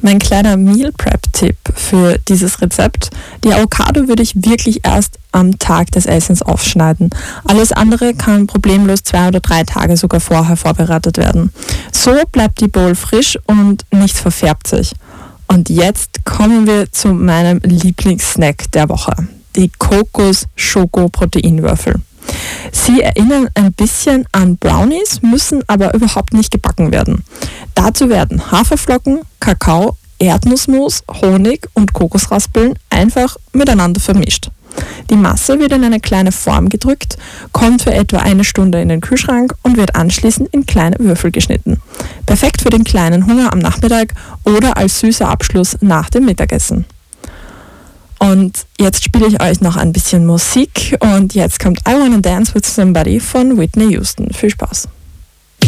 Mein kleiner Meal Prep-Tipp für dieses Rezept: Die Avocado würde ich wirklich erst am Tag des Essens aufschneiden. Alles andere kann problemlos 2 oder 3 Tage sogar vorher vorbereitet werden. So bleibt die Bowl frisch und nichts verfärbt sich. Und jetzt kommen wir zu meinem Lieblingssnack der Woche: die Kokos-Schoko-Proteinwürfel. Sie erinnern ein bisschen an Brownies, müssen aber überhaupt nicht gebacken werden. Dazu werden Haferflocken, Kakao, Erdnussmus, Honig und Kokosraspeln einfach miteinander vermischt. Die Masse wird in eine kleine Form gedrückt, kommt für etwa 1 Stunde in den Kühlschrank und wird anschließend in kleine Würfel geschnitten. Perfekt für den kleinen Hunger am Nachmittag oder als süßer Abschluss nach dem Mittagessen. Und jetzt spiele ich euch noch ein bisschen Musik und jetzt kommt I Wanna Dance with Somebody von Whitney Houston. Viel Spaß!